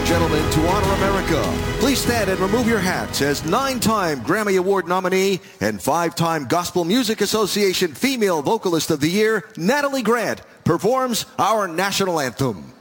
and gentlemen, to honor America, please stand and remove your hats as 9-time Grammy Award nominee and 5-time Gospel Music Association Female Vocalist of the Year, Natalie Grant, performs our national anthem.